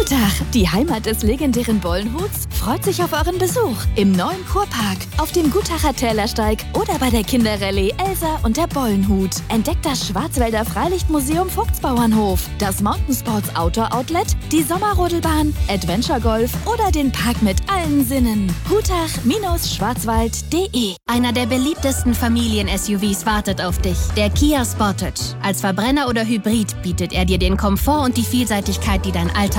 Gutach, die Heimat des legendären Bollenhuts, freut sich auf euren Besuch im neuen Kurpark, auf dem Gutacher Tälersteig oder bei der Kinderrallye Elsa und der Bollenhut. Entdeckt das Schwarzwälder Freilichtmuseum Vogtsbauernhof, das Mountainsports Outdoor Outlet, die Sommerrodelbahn, Adventure Golf oder den Park mit allen Sinnen. Gutach-schwarzwald.de. Einer der beliebtesten Familien-SUVs wartet auf dich. Der Kia Sportage. Als Verbrenner oder Hybrid bietet er dir den Komfort und die Vielseitigkeit, die dein Alltag